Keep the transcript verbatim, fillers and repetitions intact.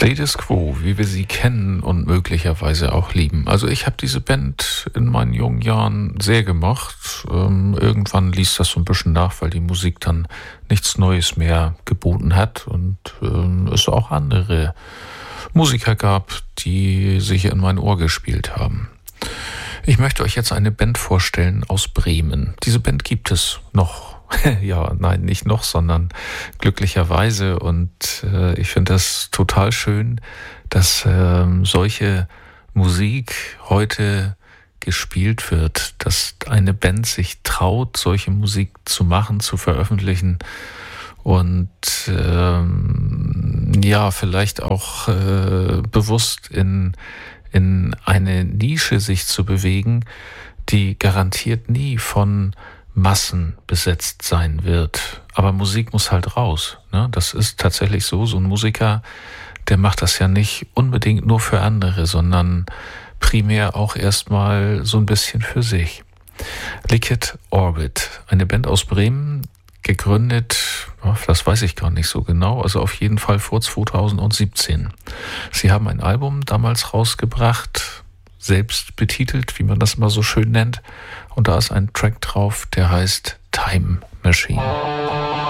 Status Quo, wie wir sie kennen und möglicherweise auch lieben. Also ich habe diese Band in meinen jungen Jahren sehr gemocht. Ähm, irgendwann ließ das so ein bisschen nach, weil die Musik dann nichts Neues mehr geboten hat und ähm, es auch andere Musiker gab, die sich in mein Ohr gespielt haben. Ich möchte euch jetzt eine Band vorstellen aus Bremen. Diese Band gibt es noch. Ja, nein, nicht noch, sondern glücklicherweise. Und äh, ich finde das total schön, dass äh, solche Musik heute gespielt wird, dass eine Band sich traut, solche Musik zu machen, zu veröffentlichen und ähm, ja, vielleicht auch äh, bewusst in, in eine Nische sich zu bewegen, die garantiert nie von Massen besetzt sein wird. Aber Musik muss halt raus. Ne? Das ist tatsächlich so. So ein Musiker, der macht das ja nicht unbedingt nur für andere, sondern primär auch erstmal so ein bisschen für sich. Liquid Orbit, eine Band aus Bremen, gegründet, das weiß ich gar nicht so genau, also auf jeden Fall vor zweitausendsiebzehn. Sie haben ein Album damals rausgebracht, selbst betitelt, wie man das immer so schön nennt. Und da ist ein Track drauf, der heißt Time Machine.